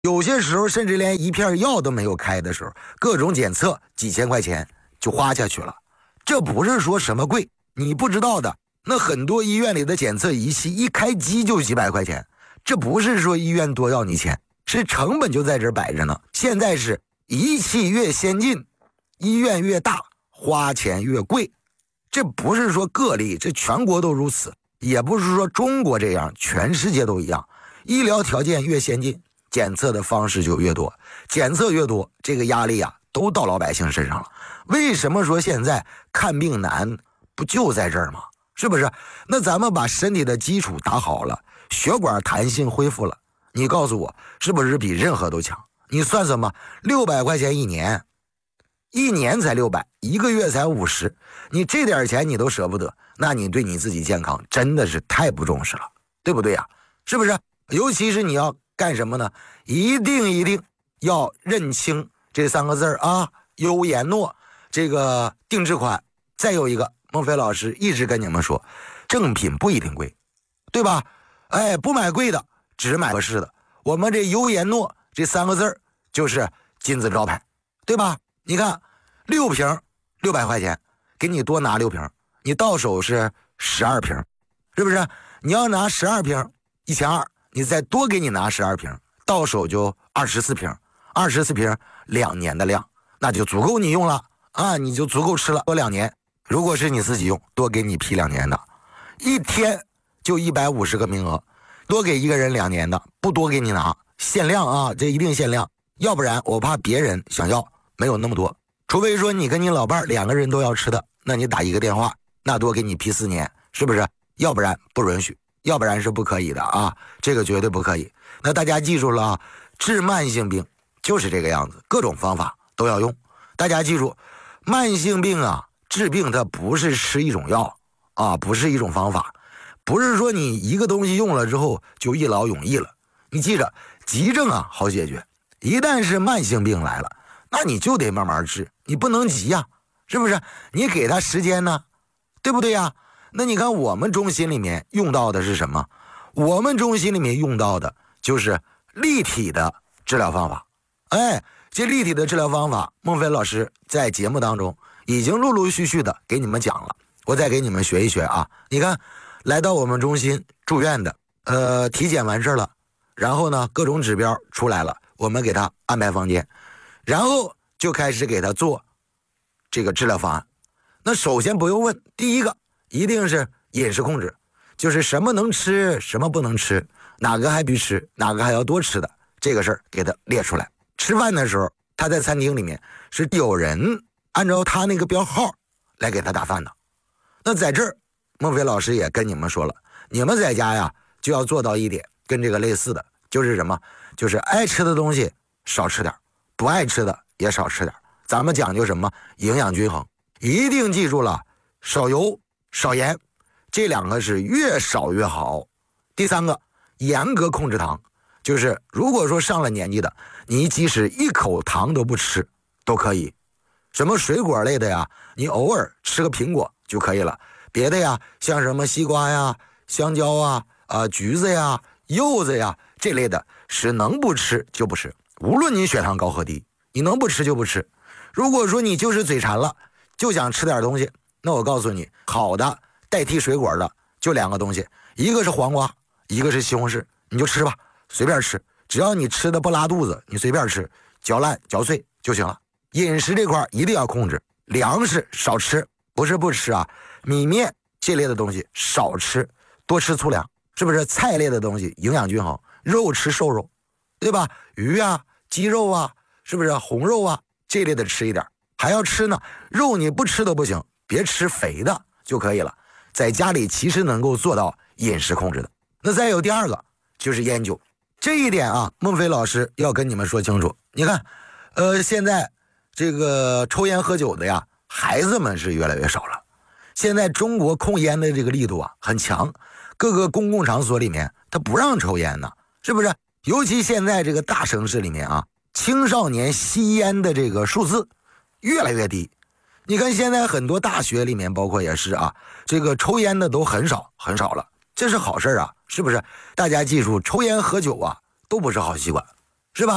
有些时候甚至连一片药都没有开的时候，各种检测几千块钱就花下去了。这不是说什么贵，你不知道的，那很多医院里的检测仪器一开机就几百块钱，这不是说医院多要你钱，是成本就在这摆着呢。现在是仪器越先进，医院越大，花钱越贵。这不是说个例，这全国都如此，也不是说中国这样，全世界都一样。医疗条件越先进，检测的方式就越多，检测越多，这个压力啊都到老百姓身上了。为什么说现在看病难，不就在这儿吗？是不是？那咱们把身体的基础打好了，血管弹性恢复了，你告诉我是不是比任何都强？你算算吧，600块钱一年，一年才600，一个月才50，你这点钱你都舍不得，那你对你自己健康真的是太不重视了，对不对呀？是不是？尤其是你要干什么呢？一定要认清这3个字啊，优颜诺这个定制款。再有一个，孟非老师一直跟你们说，正品不一定贵，对吧？哎，不买贵的，只买合适的。我们这优颜诺这3个字就是金字招牌，对吧？你看6瓶600块钱，给你多拿6瓶，你到手是12瓶，是不是？你要拿12瓶1200，你再多给你拿12瓶，到手就24瓶，24瓶2年的量，那就足够你用了啊，你就足够吃了多2年。如果是你自己用，多给你批2年的，一天就150个名额，多给一个人2年的，不多给你拿，限量啊，这一定限量，要不然我怕别人想要没有那么多，除非说你跟你老伴2个人都要吃的，那你打一个电话，那多给你批4年，是不是？要不然不允许，要不然是不可以的啊，这个绝对不可以。那大家记住了啊，治慢性病就是这个样子，各种方法都要用。大家记住，慢性病啊，治病它不是吃一种药啊，不是一种方法，不是说你一个东西用了之后就一劳永逸了。你记着，急症啊好解决，一旦是慢性病来了，那你就得慢慢治，你不能急呀，是不是？你给他时间呢，对不对呀？那你看我们中心里面用到的是什么？我们中心里面用到的就是立体的治疗方法。哎，这立体的治疗方法，孟非老师在节目当中已经陆陆续续的给你们讲了，我再给你们学一学啊。你看，来到我们中心住院的，体检完事了，然后呢，各种指标出来了，我们给他安排房间，然后就开始给他做这个治疗方案。那首先不用问，第一个一定是饮食控制，就是什么能吃，什么不能吃，哪个还必吃，哪个还要多吃的，这个事儿给他列出来。吃饭的时候，他在餐厅里面是有人按照他那个标号来给他打饭的。那在这儿，孟非老师也跟你们说了，你们在家呀就要做到一点，跟这个类似的，就是什么？就是爱吃的东西少吃点，不爱吃的也少吃点。咱们讲究什么？营养均衡，一定记住了，少油少盐，这2个是越少越好。第3个，严格控制糖，就是如果说上了年纪的，你即使一口糖都不吃都可以。什么水果类的呀，你偶尔吃个苹果就可以了，别的呀，像什么西瓜呀、香蕉啊、橘子呀、柚子呀这类的，是能不吃就不吃，无论你血糖高和低，你能不吃就不吃。如果说你就是嘴馋了，就想吃点东西，那我告诉你，好的代替水果的就2个东西，一个是黄瓜，一个是西红柿，你就吃吧，随便吃，只要你吃的不拉肚子，你随便吃，嚼烂嚼碎就行了。饮食这块一定要控制，粮食少吃，不是不吃啊，米面这类的东西少吃，多吃粗粮，是不是？菜类的东西营养均衡，肉吃瘦肉，对吧？鱼啊、鸡肉啊，是不是？红肉啊这类的吃一点，还要吃呢，肉你不吃都不行，别吃肥的就可以了。在家里其实能够做到饮食控制的。那再有第2个就是烟酒，这一点啊，孟非老师要跟你们说清楚。你看，现在这个抽烟喝酒的呀，孩子们是越来越少了。现在中国控烟的这个力度啊很强，各个公共场所里面他不让抽烟呢，是不是？尤其现在这个大城市里面啊，青少年吸烟的这个数字越来越低。你看现在很多大学里面，包括也是啊，这个抽烟的都很少很少了，这是好事啊，是不是？大家记住，抽烟喝酒啊都不是好习惯，是吧？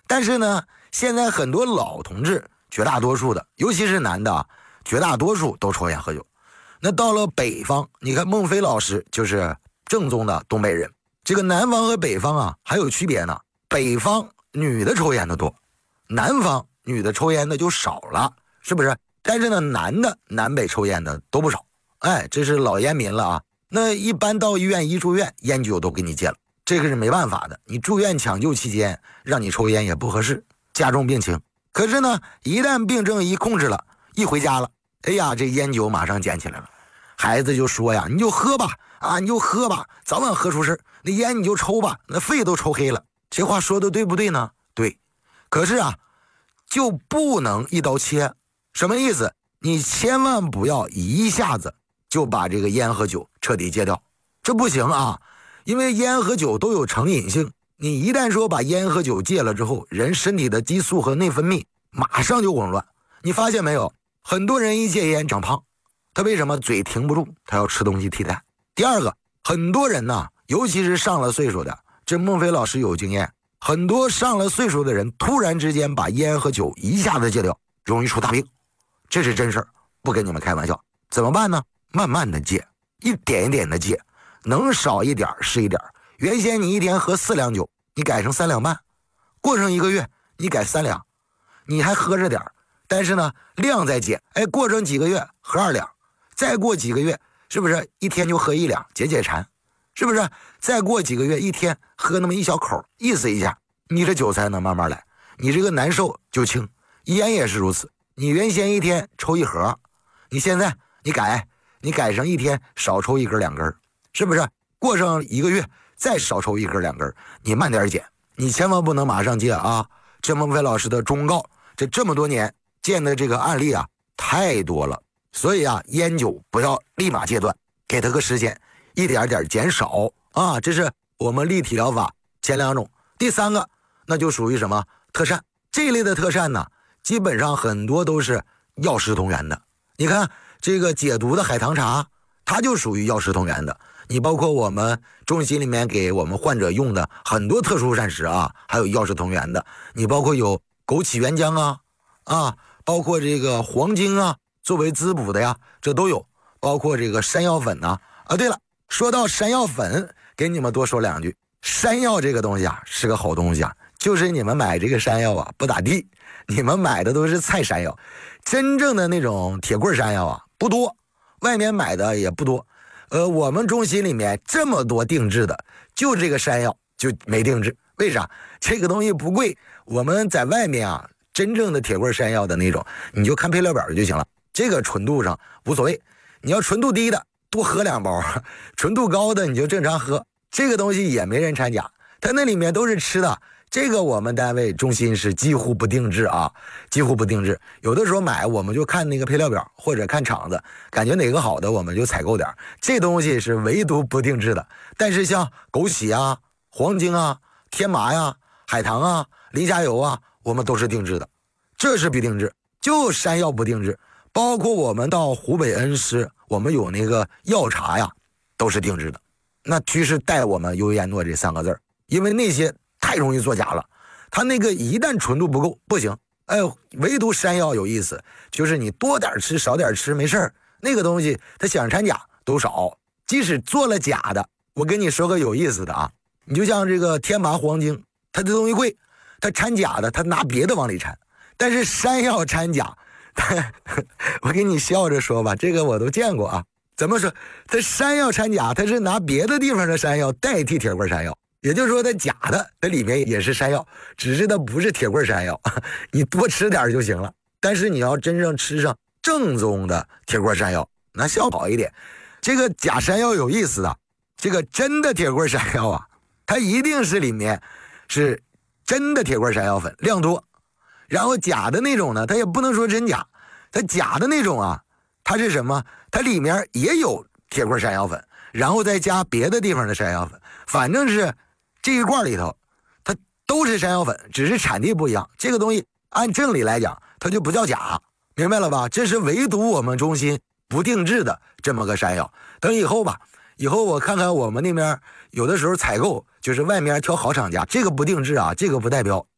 但是呢，现在很多老同志，绝大多数的，尤其是男的啊，绝大多数都抽烟喝酒。那到了北方，你看孟非老师就是正宗的东北人。这个南方和北方啊还有区别呢，北方女的抽烟的多，南方女的抽烟的就少了，是不是？但是呢，男的南北抽烟的都不少，哎，这是老烟民了啊。那一般到医院一住院，烟酒都给你戒了，这个是没办法的。你住院抢救期间让你抽烟也不合适，加重病情。可是呢，一旦病症一控制了，一回家了，哎呀，这烟酒马上捡起来了。孩子就说呀，你就喝吧，啊，你就喝吧，早晚喝出事。那烟你就抽吧，那肺都抽黑了。这话说的对不对呢？对。可是啊，就不能一刀切。什么意思？你千万不要一下子就把这个烟和酒彻底戒掉，这不行啊。因为烟和酒都有成瘾性，你一旦说把烟和酒戒了之后，人身体的激素和内分泌马上就紊乱。你发现没有？很多人一戒烟长胖，他为什么？嘴停不住，他要吃东西替代。第二个，很多人呢，尤其是上了岁数的，这孟非老师有经验，很多上了岁数的人突然之间把烟和酒一下子戒掉，容易出大病。这是真事儿，不跟你们开玩笑。怎么办呢？慢慢的戒，一点一点的戒，能少一点是一点。原先你一天喝4两酒，你改成3两半，过上1个月你改3两，你还喝着点，但是呢量在减。哎，过上几个月喝2两，再过几个月是不是一天就喝1两，解解馋？是不是？再过几个月一天喝那么一小口，意思一下，你这酒才能慢慢来，你这个难受就轻。烟也是如此，你原先一天抽1盒，你现在你改成一天少抽1根2根，是不是？过上1个月再少抽1根2根，你慢点减，你千万不能马上戒啊！这孟非老师的忠告，这么多年见的这个案例啊太多了，所以啊，烟酒不要立马戒断，给他个时间，一点点减少啊！这是我们立体疗法前2种。第3个那就属于什么？特膳。这一类的特膳呢，基本上很多都是药食同源的。你看这个解毒的海棠茶，它就属于药食同源的。你包括我们中心里面给我们患者用的很多特殊膳食啊，还有药食同源的。你包括有枸杞原浆啊，包括这个黄精啊，作为滋补的呀，这都有。包括这个山药粉呐。对了，说到山药粉，给你们多说2句。山药这个东西啊，是个好东西啊，就是你们买这个山药啊不咋地，你们买的都是菜山药，真正的那种铁棍山药啊不多，外面买的也不多。我们中心里面这么多定制的，就这个山药就没定制。为啥？这个东西不贵，我们在外面啊，真正的铁棍山药的那种，你就看配料表就行了。这个纯度上无所谓，你要纯度低的多喝2包，纯度高的你就正常喝。这个东西也没人掺假，它那里面都是吃的。这个我们单位中心是几乎不定制啊，几乎不定制。有的时候买我们就看那个配料表或者看厂子，感觉哪个好的我们就采购点。这东西是唯独不定制的。但是像枸杞啊、黄精啊、天麻呀、海棠啊、磷虾油啊，我们都是定制的。这是必定制，就山药不定制。包括我们到湖北恩施，我们有那个药茶呀，都是定制的。那居士带我们优烟诺这3个字，因为那些太容易作假了，它那个一旦纯度不够不行。唯独山药有意思，就是你多点吃少点吃没事儿，那个东西它想掺假都少。即使做了假的，我跟你说个有意思的啊，你就像这个天麻黄精，它这东西贵，它掺假的，它拿别的往里掺。但是山药掺假，我给你笑着说吧，这个我都见过啊。怎么说？它山药掺假，它是拿别的地方的山药代替铁棍山药，也就是说它假的，它里面也是山药，只是它不是铁棍山药，你多吃点就行了。但是你要真正吃上正宗的铁棍山药，那效果好一点。这个假山药有意思的，这个真的铁棍山药啊，它一定是里面是真的铁棍山药粉量多，然后假的那种呢，它也不能说真假，它假的那种啊，它是什么？它里面也有铁棍山药粉，然后再加别的地方的山药粉，反正是这一罐里头它都是山药粉，只是产地不一样。这个东西按正理来讲它就不叫假，明白了吧？这是唯独我们中心不定制的这么个山药。等以后吧，以后我看看我们那边有的时候采购就是外面挑好厂家，这个不定制啊，这个不代表